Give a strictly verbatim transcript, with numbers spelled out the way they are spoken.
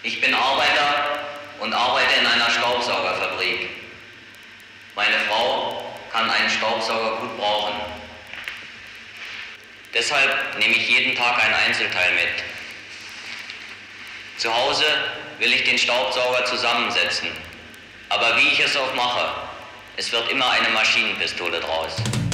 Ich bin Arbeiter und arbeite in einer Staubsaugerfabrik. Meine Frau kann einen Staubsauger gut brauchen. Deshalb nehme ich jeden Tag ein Einzelteil mit. Zu Hause will ich den Staubsauger zusammensetzen. Aber wie ich es auch mache, es wird immer eine Maschinenpistole draus.